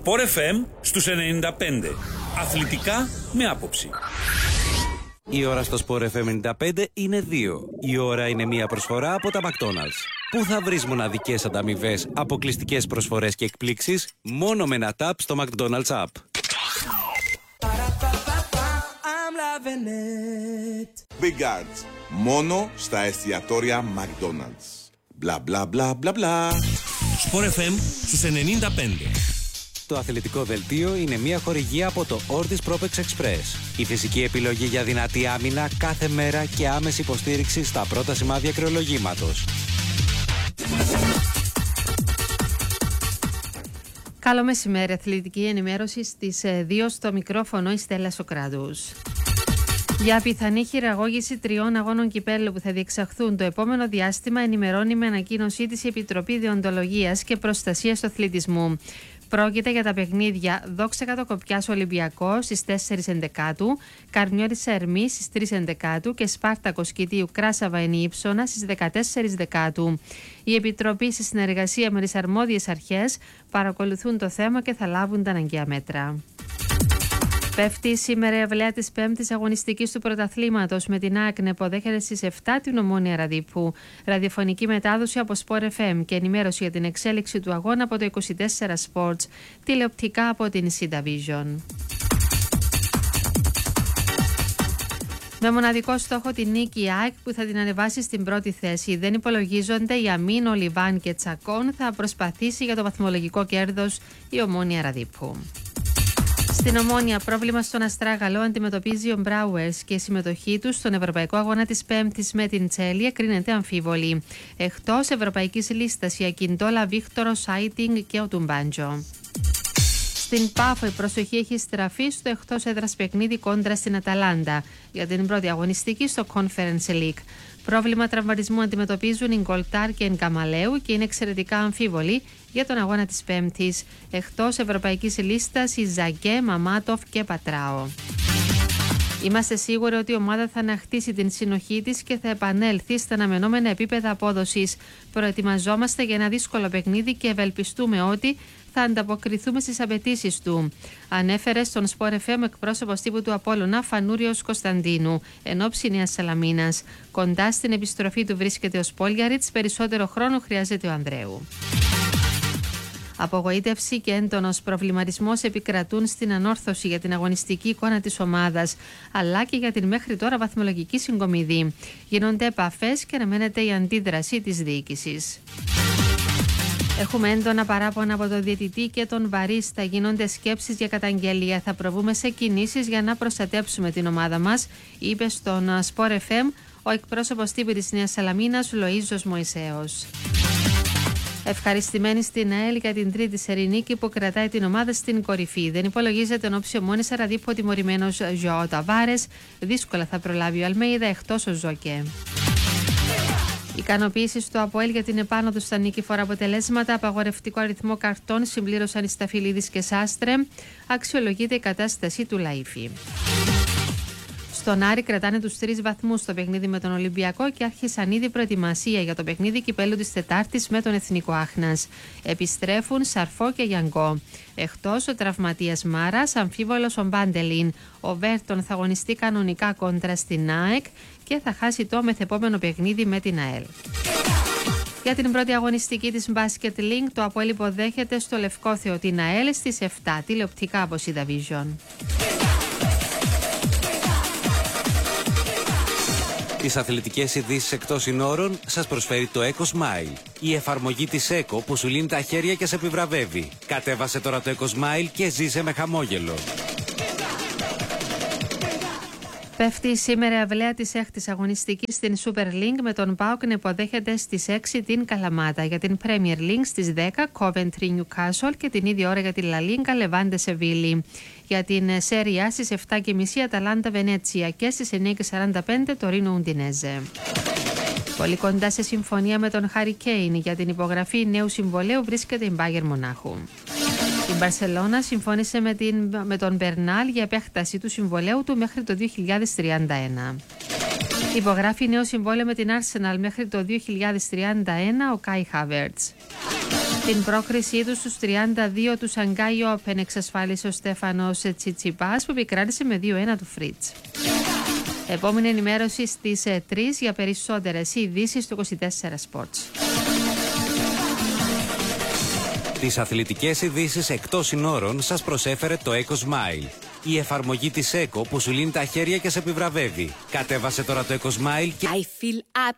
Sport FM στους 95. Αθλητικά με άποψη. Η ώρα στο Sport FM 95 είναι 2. Η ώρα είναι μια προσφορά από τα McDonald's. Πού θα βρεις μοναδικές ανταμοιβές, αποκλειστικές προσφορές και εκπλήξεις μόνο με ένα tap στο McDonald's app. Big Arts. Μόνο στα εστιατόρια McDonald's. Μπλα μπλα μπλα μπλα μπλα. Sport FM στους 95. Το αθλητικό δελτίο είναι μια χορηγία από το Ortis Propex Express. Η φυσική επιλογή για δυνατή άμυνα κάθε μέρα και άμεση υποστήριξη στα πρώτα σημάδια κρεολογήματος. Καλό μεσημέρι, αθλητική ενημέρωση στις 2 στο μικρόφωνο η Στέλλα Σοκράτους. Για πιθανή χειραγώγηση 3 αγώνων κυπέλλου που θα διεξαχθούν το επόμενο διάστημα, ενημερώνει με ανακοίνωσή της η Επιτροπή Διοντολογίας και Προστασίας του Αθλητισμού. Πρόκειται για τα παιχνίδια Δόξα Κατοκοπιάς Ολυμπιακός στις 4 Ενδεκάτου, Καρμιώτης Ερμής στις 3 Ενδεκάτου και Σπάρτακος Κητίου Κράσαβα Ενίψωνα στις 14 Δεκάτου. Η Επιτροπή, σε συνεργασία με τις αρμόδιες αρχές, παρακολουθούν το θέμα και θα λάβουν τα αναγκαία μέτρα. Πέφτει σήμερα η αυλαία της 5ης αγωνιστικής του πρωταθλήματος, με την ΑΕΚ να υποδέχεται στις 7 την Ομόνοια Ραδίππου. Ραδιοφωνική μετάδοση από Sport FM και ενημέρωση για την εξέλιξη του αγώνα από το 24 Sports. Τηλεοπτικά από την C-Division. Με μοναδικό στόχο την νίκη, η ΑΕΚ που θα την ανεβάσει στην πρώτη θέση. Δεν υπολογίζονται οι Αμίν, ο Λιβάν και Τσακών. Θα προσπαθήσει για το βαθμολογικό κέρδος η Ομόνοια Ραδίππου. Στην Ομόνοια, πρόβλημα στον Αστράγαλο αντιμετωπίζει ο Μπράουερς και η συμμετοχή του στον Ευρωπαϊκό Αγώνα της Πέμπτης με την Τσέλια κρίνεται αμφίβολη. Εκτός ευρωπαϊκής λίστας, η Ακιντόλα, Βίκτορο, Σάιτινγκ και ο Τουμπάντζο. Στην Πάφο, η προσοχή έχει στραφεί στο εκτός έδρας παιχνίδι κόντρα στην Αταλάντα για την πρώτη αγωνιστική στο Conference League. Πρόβλημα τραυματισμού αντιμετωπίζουν οι Γκολτάρ και οι Γκαμαλέου και είναι εξαιρετικά αμφίβολοι για τον αγώνα της Πέμπτης. Εκτός ευρωπαϊκής λίστας, οι Ζαγκέ, Μαμάτοφ και Πατράο. Είμαστε σίγουροι ότι η ομάδα θα ανακτήσει την συνοχή της και θα επανέλθει στα αναμενόμενα επίπεδα απόδοσης. Προετοιμαζόμαστε για ένα δύσκολο παιχνίδι και ευελπιστούμε ότι θα ανταποκριθούμε στις απαιτήσεις του. Ανέφερε στον Sport FM εκπρόσωπος τύπου του Απόλλωνα Φανούριος Κωνσταντίνου, εν ώψη Νέας Σαλαμίνας. Κοντά στην επιστροφή του βρίσκεται ο Σπόλιαριτς, περισσότερο χρόνο χρειάζεται ο Ανδρέου. Απογοήτευση και έντονος προβληματισμός επικρατούν στην ανόρθωση για την αγωνιστική εικόνα της ομάδας, αλλά και για την μέχρι τώρα βαθμολογική συγκομιδή. Γίνονται επαφές και αναμένεται η αντίδραση της διοίκησης. Έχουμε έντονα παράπονα από τον διαιτητή και τον βαρίστα. Γίνονται σκέψεις για καταγγελία. Θα προβούμε σε κινήσεις για να προστατέψουμε την ομάδα μας, είπε στον Sport FM ο εκπρόσωπος τύπου της Νέας Σαλαμίνας, Λοΐζος Μωυσέος. Ευχαριστημένη στην ΑΕΛ για την τρίτη σερί νίκη που κρατάει την ομάδα στην κορυφή. Δεν υπολογίζεται τον όψιο μόνη Ραδίππου τιμωρημένος Ζωάο Ταβάρες. Δύσκολα θα προλάβει ο Αλμέιδα, εκτός ο Ζοκέ. Ικανοποίηση στο ΑΠΟΕΛ για την επάνωδο στα νικηφόρα αποτελέσματα. Απαγορευτικό αριθμό καρτών συμπλήρωσαν οι Σταφυλίδης και Σάστρε. Αξιολογείται η κατάσταση του Λαΐφη. Στον Άρη κρατάνε τους 3 βαθμούς στο παιχνίδι με τον Ολυμπιακό και άρχισαν ήδη προετοιμασία για το παιχνίδι κυπέλλου της Τετάρτης με τον Εθνικό Άχνας. Επιστρέφουν Σαρφό και Γιανγκό. Εκτός ο τραυματίας Μάρας, αμφίβολος ο Μπάντελιν. Ο Βέρτον θα αγωνιστεί κανονικά κόντρα στην ΑΕΚ και θα χάσει το μεθεπόμενο παιχνίδι με την ΑΕΛ. Για την πρώτη αγωνιστική της Basket Link, το ΑΠΟΕΛ υποδέχεται στο Λευκόθεο την ΑΕΛ στις 7, τηλεοπτικά από C-Division. Τις αθλητικές ειδήσεις εκτός συνόρων σας προσφέρει το Eco Smile. Η εφαρμογή της Eco που σου λύνει τα χέρια και σε επιβραβεύει. Κατέβασε τώρα το Eco Smile και ζήσε με χαμόγελο. Πέφτει σήμερα η αυλαία της 6ης αγωνιστικής στην Super League, με τον ΠΑΟΚ να υποδέχεται στις 6 την Καλαμάτα. Για την Premier League στις 10 Coventry Newcastle και την ίδια ώρα για τη La Liga Levante Seville. Για την Serie A στις 7.30 Αταλάντα Βενέτσια και στις 9.45 Τωρίνο Ουντινέζε. Πολύ κοντά σε συμφωνία με τον Harry Kane για την υπογραφή νέου συμβολαίου βρίσκεται η Bayern Μονάχου. Η Μπαρσελόνα συμφώνησε με τον Μπερνάλ για επέκταση του συμβολαίου του μέχρι το 2031. Υπογράφει νέο συμβόλαιο με την Arsenal μέχρι το 2031 ο Κάι Χάβερτς. Την πρόκρισή του στους 32 του Σανγκάι Open εξασφάλισε ο Στέφανος Τσιτσιπάς που επικράτησε με 2-1 του Φρίτς. Επόμενη ενημέρωση στις 3 για περισσότερες ειδήσεις του 24 Sports. Τις αθλητικές ειδήσεις εκτός συνόρων σας προσέφερε το Eco Smile. Η εφαρμογή της Eco που σου λύνει τα χέρια και σε επιβραβεύει. Κατέβασε τώρα το Eco Smile και... I feel